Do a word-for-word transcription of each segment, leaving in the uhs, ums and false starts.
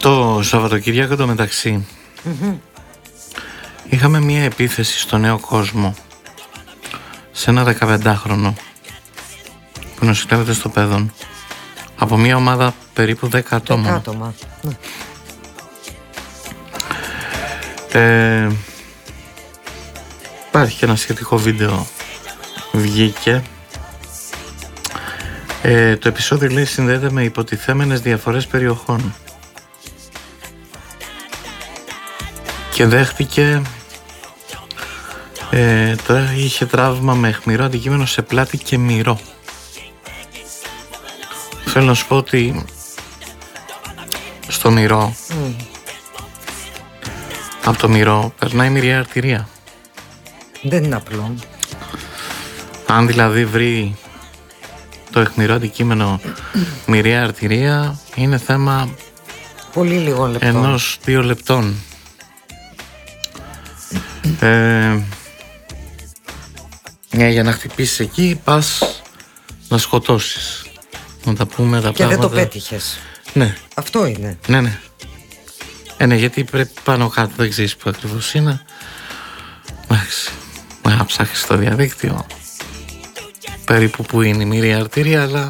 Το Σαββατοκύριακο το μεταξύ mm-hmm. είχαμε μία επίθεση στο Νέο Κόσμο σε ένα δεκαπεντάχρονο που νοσηλεύεται στο Παιδόν από μία ομάδα περίπου δέκα ατόμων. δέκα άτομα. Ε, υπάρχει και ένα σχετικό βίντεο, βγήκε. Ε, το επεισόδιο λέει συνδέεται με υποτιθέμενες διαφορές περιοχών και δέχτηκε ε, τώρα είχε τραύμα με αιχμηρό αντικείμενο σε πλάτη και μυρό. Θέλω να σου πω ότι στο μυρό mm. από το μυρό περνάει μυριαία αρτηρία. Δεν είναι απλό. Αν δηλαδή βρει το αιχμηρό αντικείμενο μυριαία αρτηρία, είναι θέμα πολύ λίγο λεπτό. ενός δύο λεπτών. ε, ναι, για να χτυπήσεις εκεί πας να σκοτώσεις. Να τα πούμε τα και πράγματα. δεν το πέτυχες. Ναι. Αυτό είναι. Ναι, ναι. Ε, ναι, γιατί πρέπει πάνω κάτω, δεν ξέρεις που ακριβώς είναι. Εντάξει, να ψάχνεις στο διαδίκτυο περίπου που είναι η μυριαία αρτηρία, αλλά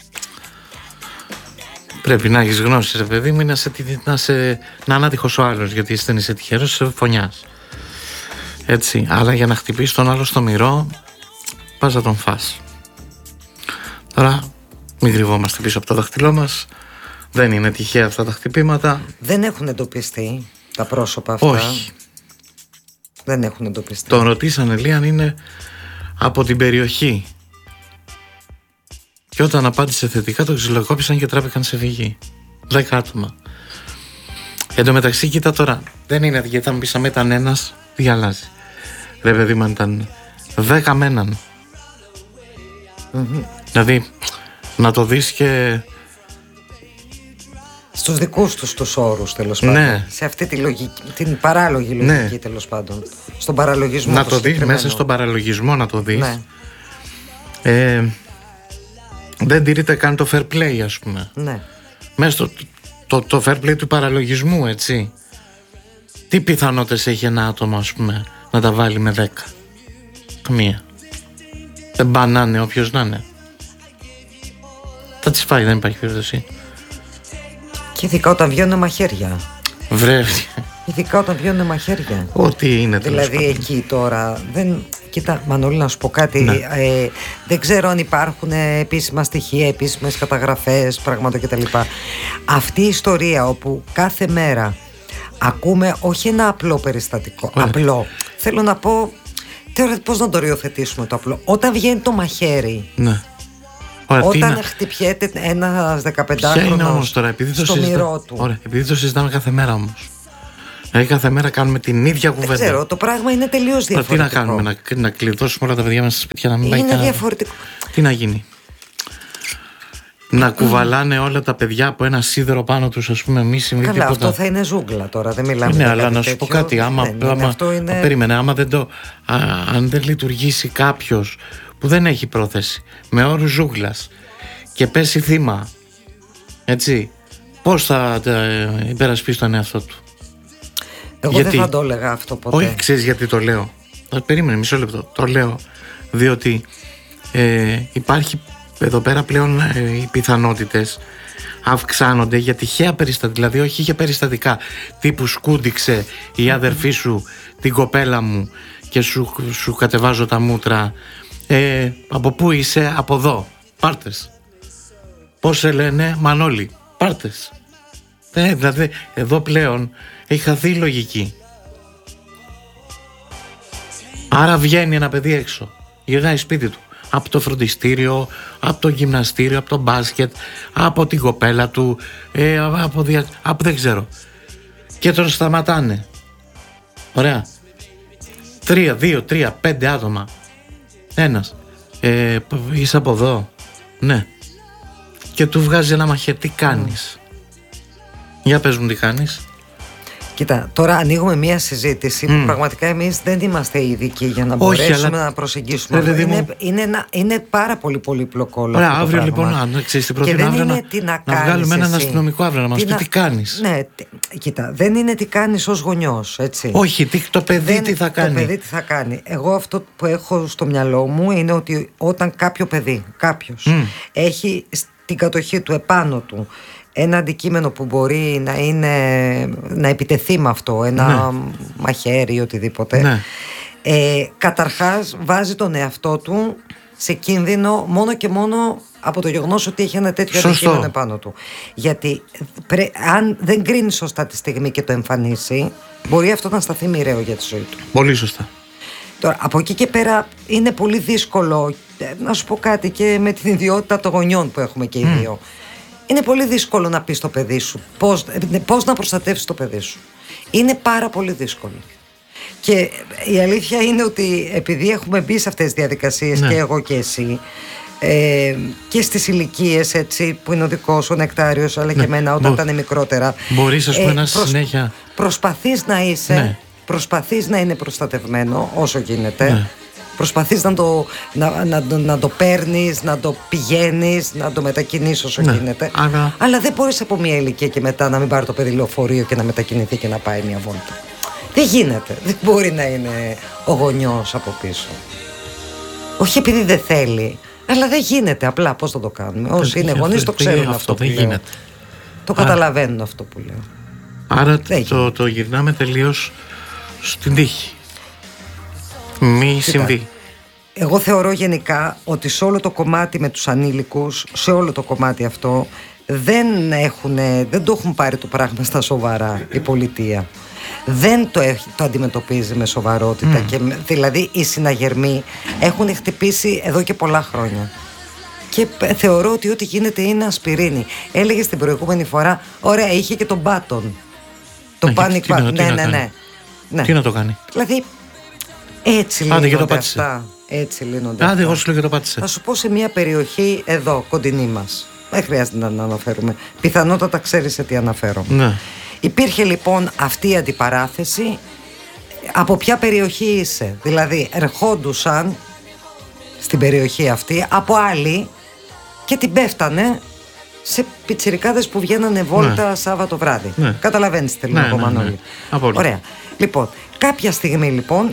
πρέπει να έχεις γνώση, ρε παιδί μου, να, σε, να, σε, να ανάτυχος ο άλλος, γιατί εσύ δεν είσαι τυχερός, σε φωνιάς. Έτσι, αλλά για να χτυπήσεις τον άλλο στο μυρό, πας να τον φας. Τώρα, μην κρυβόμαστε πίσω από το δάχτυλό μας. Δεν είναι τυχαία αυτά τα χτυπήματα. Δεν έχουν εντοπιστεί τα πρόσωπα αυτά. Όχι. Δεν έχουν εντοπιστεί. Τον ρωτήσανε, λέει, αν είναι από την περιοχή. Και όταν απάντησε θετικά, τον ξυλοκόπησαν και τράπηκαν σε φυγή. Δέκα άτομα. Εν τω μεταξύ, κοίτα τώρα, δεν είναι γιατί θα μου πεις, αν ήταν ένας, τι αλλάζει. Ρε παιδί μου, αν ήταν δέκα με έναν. Mm-hmm. Δηλαδή, να το δεις και στους δικούς τους τους όρους, τέλος πάντων. Ναι. Σε αυτή τη λογική, την παράλογη λογική, ναι. τέλος πάντων. Στον παραλογισμό. Να το δεις, μέσα στον παραλογισμό να το δεις. Ναι. Ε, δεν τηρείται καν το fair play, ας πούμε. Ναι. Μέσα στο το, το fair play του παραλογισμού, έτσι. Τι πιθανότητες έχει ένα άτομο, ας πούμε, να τα βάλει με δέκα? Καμία. Δεν πάνε να είναι όποιος να είναι. Θα τις φάει, δεν υπάρχει περίπτωση. Και ειδικά όταν βγαίνουν μαχαίρια. Βρέφει. Ειδικά όταν βγαίνουν μαχαίρια. Ό,τι είναι, δηλαδή τέλος εκεί τώρα δεν... Κοίτα, Μανώλη, να σου πω κάτι. Ναι. ε, Δεν ξέρω αν υπάρχουν επίσημα στοιχεία, επίσημες καταγραφές, πράγματα κτλ. Αυτή η ιστορία όπου κάθε μέρα ακούμε όχι ένα απλό περιστατικό. Ωραία. Απλό. Θέλω να πω, τώρα πώς να το οριοθετήσουμε το απλό. Όταν βγαίνει το μαχαίρι, ναι. Ωραία, όταν είναι... χτυπιέται ένας δεκαπεντάχρονος στο μυρό του. Ωραία, επειδή το συζητάμε κάθε μέρα όμως. Δηλαδή κάθε μέρα κάνουμε την ίδια κουβέντα. Δεν ξέρω, το πράγμα είναι τελείως διαφορετικό. Τι να κάνουμε, να, να κλειδώσουμε όλα τα παιδιά μας στα σπίτια, να μην πάει Είναι κανένα... διαφορετικό. Τι να γίνει? Να κουβαλάνε όλα τα παιδιά από ένα σίδερο πάνω τους, ας πούμε, μη συμβεί τίποτα. τίποτα. Αυτό θα είναι ζούγκλα τώρα, δεν μιλάμε. Ναι, για αλλά κάτι να σου τέτοιο. πω κάτι, άμα, δεν, άμα, αυτό είναι... περίμενε, άμα δεν το, α, αν δεν λειτουργήσει κάποιος που δεν έχει πρόθεση, με όρους ζούγκλας και πέσει θύμα, έτσι, πώς θα ε, υπερασπίσει τον εαυτό του? Εγώ γιατί? δεν θα το έλεγα αυτό ποτέ. Όχι, ξέρεις γιατί το λέω? Περίμενε μισό λεπτό. Το λέω διότι ε, υπάρχει εδώ πέρα πλέον ε, οι πιθανότητες αυξάνονται για τυχαία περιστατικά. Δηλαδή όχι για περιστατικά τύπου σκούντιξε η αδερφή σου την κοπέλα μου και σου, σου κατεβάζω τα μούτρα. ε, Από πού είσαι? Από εδώ. Πάρτες. Πώς σε λένε? Μανώλη. Πάρτες. ε, Δηλαδή εδώ πλέον έχει χαθεί η λογική. Άρα βγαίνει ένα παιδί έξω, γυρνάει σπίτι του, από το φροντιστήριο, από το γυμναστήριο, από το μπάσκετ, από την κοπέλα του, ε, από, δια... από δεν ξέρω, και τον σταματάνε. Ωραία. Τρία, δύο, τρία, πέντε άτομα. Ένας. ε, Είσαι από εδώ? Ναι. Και του βγάζει ένα μαχαίρι. Τι κάνεις? Mm. Για πες μου τι κάνεις. Κοίτα, τώρα ανοίγουμε μια συζήτηση mm. που πραγματικά εμείς δεν είμαστε ειδικοί για να μπορέσουμε Όχι, αλλά... να προσεγγίσουμε. Είναι, είναι, είναι, ένα, είναι πάρα πολύ πολύπλοκο όλο αυτό. Αύριο λοιπόν, αν ξέρεις τι προτείνω, αύριο να, να, να βγάλουμε έναν αστυνομικό αύριο να μας πει να... τι κάνεις. Ναι, κοίτα, δεν είναι τι κάνεις ως γονιός, έτσι. Όχι, τι, το παιδί δεν, τι θα κάνει. Το παιδί τι θα κάνει. Εγώ αυτό που έχω στο μυαλό μου είναι ότι όταν κάποιο παιδί, κάποιος, mm. έχει στην κατοχή του, επάνω του, ένα αντικείμενο που μπορεί να είναι, να επιτεθεί με αυτό, ένα ναι. μαχαίρι ή οτιδήποτε, ναι. ε, καταρχάς βάζει τον εαυτό του σε κίνδυνο μόνο και μόνο από το γεγονός ότι έχει ένα τέτοιο Σωστό. αντικείμενο επάνω του. Γιατί πρέ, αν δεν κρίνει σωστά τη στιγμή και το εμφανίσει, μπορεί αυτό να σταθεί μοιραίο για τη ζωή του. Πολύ σωστά. Τώρα, από εκεί και πέρα είναι πολύ δύσκολο, να σου πω κάτι, και με την ιδιότητα των γονιών που έχουμε και οι mm. δύο. Είναι πολύ δύσκολο να πεις στο παιδί σου πώς, πώς να προστατεύσεις το παιδί σου. Είναι πάρα πολύ δύσκολο. Και η αλήθεια είναι ότι επειδή έχουμε μπει σε αυτές τις διαδικασίες, ναι. και εγώ και εσύ, ε, και στις ηλικίες έτσι που είναι ο δικός σου, ο Νεκτάριος, αλλά ναι. και εμένα όταν Μπο... ήταν μικρότερα, μπορείς ας πούμε ε, να προσ... συνέχεια προσπαθείς να είσαι, ναι. προσπαθείς να είναι προστατευμένο όσο γίνεται. Ναι. Προσπαθείς να το, να, να, να, να το παίρνεις, να το πηγαίνεις, να το μετακινείς όσο ναι, γίνεται. Αλλά... αλλά δεν μπορείς από μια ηλικία και μετά να μην πάρει το παιδί λεωφορείο και να μετακινηθεί και να πάει μια βόλτα. Δεν γίνεται. Δεν μπορεί να είναι ο γονιός από πίσω. Όχι επειδή δεν θέλει, αλλά δεν γίνεται. Απλά πώς θα το κάνουμε. Όσοι είναι γονείς το ξέρουν αυτό, αυτό που λέω. Γίνεται. Το Άρα... καταλαβαίνουν αυτό που λέω. Άρα το, το γυρνάμε τελείως στην τύχη. Μη Κοίτα, συμβεί. Εγώ θεωρώ γενικά ότι σε όλο το κομμάτι με τους ανήλικους, σε όλο το κομμάτι αυτό, δεν, έχουνε, δεν το έχουν πάρει το πράγμα στα σοβαρά η πολιτεία. Δεν το, έχει, το αντιμετωπίζει με σοβαρότητα. Mm. Και, δηλαδή οι συναγερμοί έχουν χτυπήσει εδώ και πολλά χρόνια. Και θεωρώ ότι ό,τι γίνεται είναι ασπιρίνη. Έλεγε την προηγούμενη φορά, ωραία, είχε και τον μπάτον. Το panic button. Ναι, ναι, ναι, ναι. Τι να το κάνει. Δηλαδή, έτσι λύνονται αυτά. Έτσι λύνονται Άντε, εγώ σου λέω και το πάτησε. Θα σου πω σε μια περιοχή εδώ, κοντινή μας. Δεν χρειάζεται να αναφέρουμε. Πιθανότατα ξέρεις σε τι αναφέρω. Ναι. Υπήρχε λοιπόν αυτή η αντιπαράθεση. Από ποια περιοχή είσαι? Δηλαδή, ερχόντουσαν στην περιοχή αυτή από άλλοι και την πέφτανε σε πιτσιρικάδες που βγαίνανε βόλτα, ναι. Σάββατο βράδυ. Ναι. Καταλαβαίνεις τι θέλω να πω, Μανώλη. Ωραία. Λοιπόν, κάποια στιγμή λοιπόν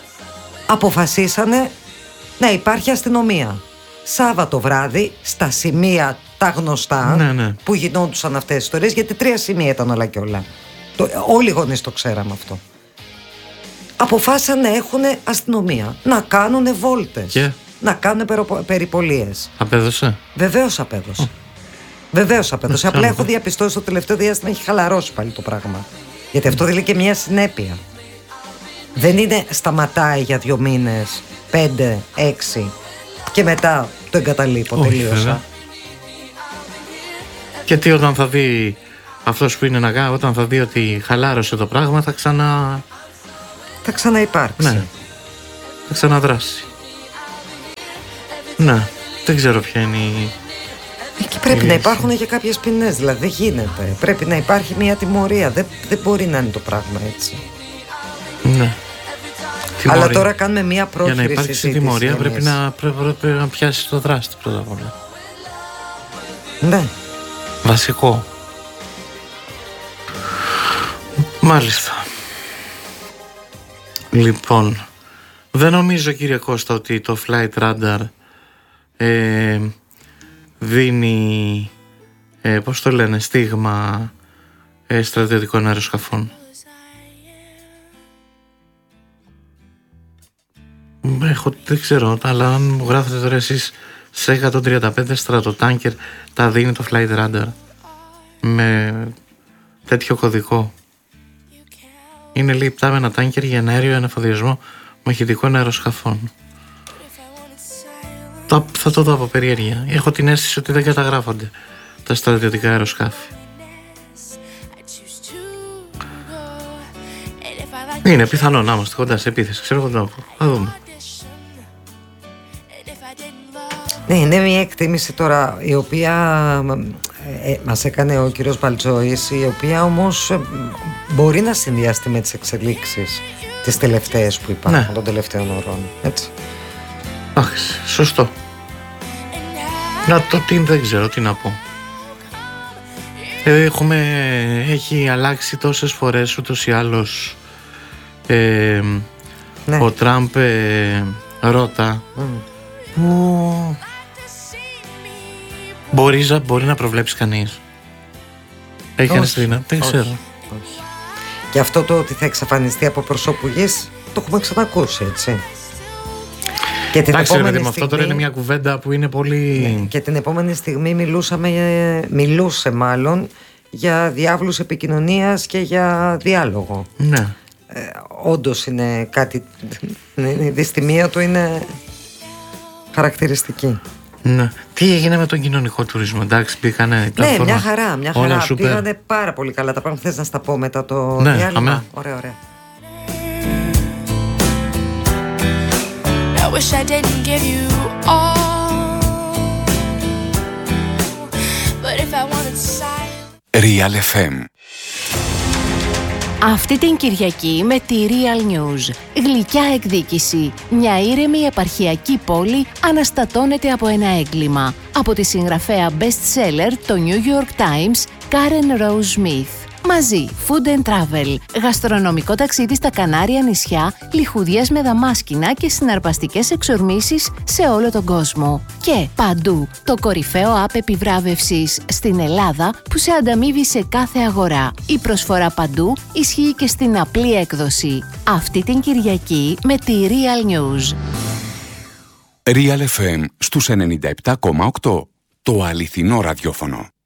αποφασίσανε να υπάρχει αστυνομία. Σάββατο βράδυ, στα σημεία τα γνωστά, ναι, ναι. που γινόντουσαν αυτές τις ιστορίες, γιατί τρία σημεία ήταν όλα και όλα. Το, όλοι οι γονείς το ξέραμε αυτό. Αποφάσισαν να έχουν αστυνομία, να κάνουν βόλτες, yeah. να κάνουν περιπολίες. Απέδωσε. Βεβαίως απέδωσε. Oh. Βεβαίως απέδωσε. Απλά έχω διαπιστώσει το τελευταίο διάστημα έχει χαλαρώσει πάλι το πράγμα. Γιατί αυτό θέλει και μια συνέπεια. Δεν είναι σταματάει για δύο μήνες, πέντε, έξι και μετά το εγκαταλείπω, oh, τελείωσα. Και τι όταν θα δει αυτός που είναι να γά, όταν θα δει ότι χαλάρωσε το πράγμα, θα ξανα... Θα ξαναυπάρξει. Ναι, θα ξαναδράσει. Ναι, δεν ξέρω ποια είναι η... Εκεί πρέπει η να υπάρχουν και κάποιες ποινές, δηλαδή δεν γίνεται. Πρέπει να υπάρχει μια τιμωρία, δεν, δεν μπορεί να είναι το πράγμα έτσι. Ναι. Αλλά τώρα κάνουμε μια πρόχειρη συζήτηση. Για να υπάρξει τιμωρία πρέπει να, πρέπει, πρέπει να πιάσει το δράστη πρώτα απ' όλα. Ναι. Βασικό. Μάλιστα. Λοιπόν, δεν νομίζω, κύριε Κώστα, ότι το Flight Radar ε, δίνει ε, πώς το λένε, στίγμα ε, στρατιωτικών αεροσκαφών. Έχω, δεν ξέρω, αλλά αν μου γράφετε τώρα εσείς σε εκατόν τριάντα πέντε στρατοτάνκερ τα δίνει το Flight Radar με τέτοιο κωδικό. Είναι λέει πτάμενα τάνκερ για αέριο ανεφοδιασμό μαχητικών αεροσκαφών. Το, θα το δω από περιέργεια. Έχω την αίσθηση ότι δεν καταγράφονται τα στρατιωτικά αεροσκάφη. Είναι πιθανό να είμαστε κοντά σε επίθεση. Ξέρω εγώ, θα δούμε. Ναι, είναι μια εκτίμηση τώρα η οποία ε, μας έκανε ο κύριος Μπαλτζόης, η οποία όμως ε, μπορεί να συνδυαστεί με τις εξελίξεις τις τελευταίες που υπάρχουν, ναι, των τελευταίων ώρων, έτσι. Αχ, σωστό. Να το τι δεν ξέρω τι να πω. Έχουμε, έχει αλλάξει τόσες φορές ούτως ή άλλως. ε, ναι. Ο Τραμπ ε, ρώτα mm. που μπορείς, μπορεί να προβλέψει κανείς. Έχει κανείς δύναμη, δεν ξέρω. Όχι. Και αυτό το ότι θα εξαφανιστεί από προσώπου γης το έχουμε ξανακούσει, έτσι. Και την Εντάξει, επόμενη ρε, στιγμή... αυτό τώρα είναι μια κουβέντα που είναι πολύ... Ναι, και την επόμενη στιγμή μιλούσαμε, μιλούσε μάλλον για διάβλους επικοινωνίας και για διάλογο. Ναι. Ε, όντως είναι κάτι, η δυστημία του είναι χαρακτηριστική. Ναι. Τι έγινε με τον κοινωνικό τουρισμό, εντάξει, πήγανε... Ναι, μια χαρά, μια χαρά, πήγανε πάρα πολύ καλά τα πράγματα. Θες να στα πω μετά το ναι, διάλειμμα? αμέ. Ωραία, ωραία. I wish I didn't give you all, but if I wanted silence... Real εφ εμ. Αυτή την Κυριακή με τη Real News. Γλυκιά εκδίκηση. Μια ήρεμη επαρχιακή πόλη αναστατώνεται από ένα έγκλημα. Από τη συγγραφέα best-seller το New York Times, Karen Rose Smith. Μαζί, food and travel, γαστρονομικό ταξίδι στα Κανάρια νησιά, λιχουδιές με δαμάσκηνα και συναρπαστικές εξορμήσεις σε όλο τον κόσμο. Και παντού, το κορυφαίο app επιβράβευσης στην Ελλάδα που σε ανταμείβει σε κάθε αγορά. Η προσφορά παντού ισχύει και στην απλή έκδοση. Αυτή την Κυριακή με τη Real News. Real εφ εμ στους ενενήντα επτά κόμμα οκτώ. Το αληθινό ραδιόφωνο.